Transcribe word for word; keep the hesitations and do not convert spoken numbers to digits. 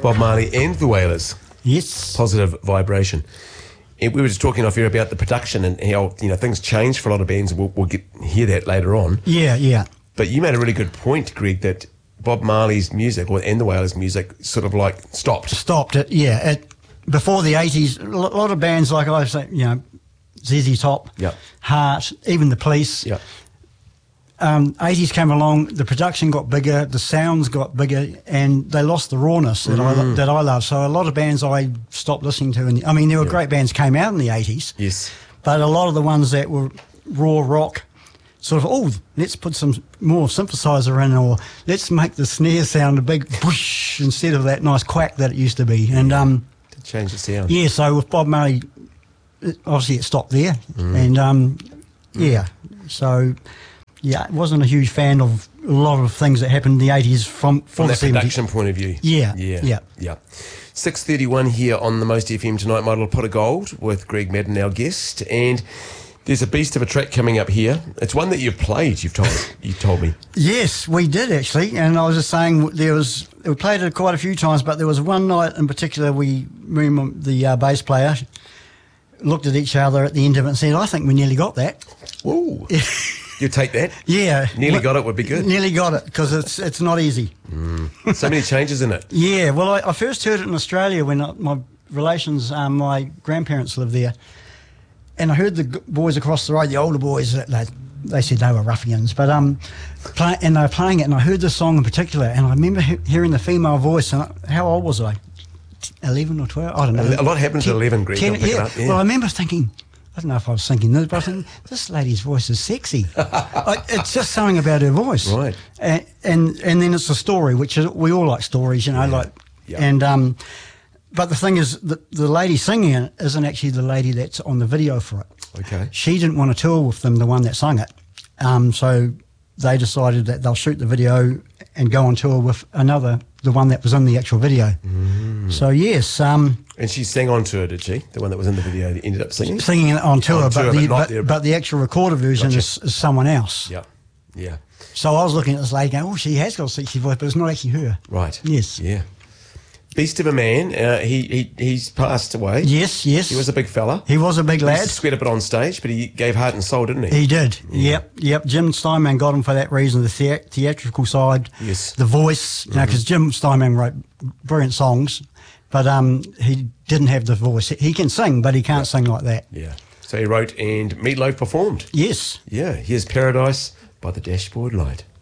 Bob Marley and the Wailers. Yes. Positive Vibration. And we were just talking off here about the production and how, you know, things change for a lot of bands. We'll, we'll get hear that later on. Yeah, yeah. But you made a really good point, Greg, that Bob Marley's music or and the Wailers' music sort of like stopped. Stopped it, yeah. It, before the eighties, a lot of bands like I say, you know, Z Z Top, Yep. Heart, even the Police. Yeah. Um, eighties came along, the production got bigger, the sounds got bigger, and they lost the rawness that Mm. I that I love. So a lot of bands I stopped listening to. In the, I mean, there were Yeah. great bands came out in the eighties. Yes. But a lot of the ones that were raw rock, sort of, oh, let's put some more synthesizer in, or let's make the snare sound a big whoosh instead of that nice quack that it used to be. And um, To change the sound. yeah, so with Bob Marley, it, obviously it stopped there. And um, yeah, so yeah, I wasn't a huge fan of a lot of things that happened in the eighties from, From from that the production point of view. Yeah, Yeah. yeah. Yeah. six thirty-one here on the Most F M tonight, My Little Pot of Gold with Greg Madden, our guest. And there's a beast of a track coming up here. It's one that you've played, you've told you told me. Yes, we did actually, and I was just saying there was we played it quite a few times, but there was one night in particular we, me and the uh, bass player, looked at each other at the end of it and said, "I think we nearly got that." Whoa. You take that? Yeah, Nearly got it would be good. Nearly got it because it's it's not easy. So many changes in it. Yeah, well, I, I first heard it in Australia when I, my relations, um, my grandparents lived there, and I heard the g- boys across the road, the older boys, that they, they said they were ruffians, but um, play, and they were playing it, and I heard this song in particular, and I remember he- hearing the female voice. And I, how old was I? Eleven or twelve? I don't know. A lot happens at eleven, Greg. ten, I'll pick it yeah. up, yeah. Well, I remember thinking. I don't know if I was thinking this, but I was thinking, this lady's voice is sexy. I, it's just something about her voice. Right. And, and and then it's a story, which is, we all like stories, you know, like, Yeah. and, um, but the thing is, the, the lady singing it isn't actually the lady that's on the video for it. Okay. She didn't want to tour with them, the one that sung it. Um, so they decided that they'll shoot the video and go on tour with another, the one that was in the actual video. Mm. So yes, um, And she sang on to it, did she? The one that was in the video that ended up singing? singing it on tour, On tour, but, but the, not but, there. but the actual recorded version Gotcha. is, is someone else. Yeah. Yeah. So I was looking at this lady going, oh, she has got a sexy voice, but it's not actually her. Right. Yes. Yeah. Beast of a man. Uh, he, he he's passed away. Yes, yes. He was a big fella. He was a big He used lad. to sweat a bit on stage, but he gave heart and soul, didn't he? He did. Yep, yep. Jim Steinman got him for that reason, the thea- theatrical side, Yes. the voice, you know, because Jim Steinman wrote brilliant songs, but um, he didn't have the voice. He can sing, but he can't sing like that. Yeah. So he wrote and Meatloaf performed. Yes. Yeah. Here's Paradise by the Dashboard Light.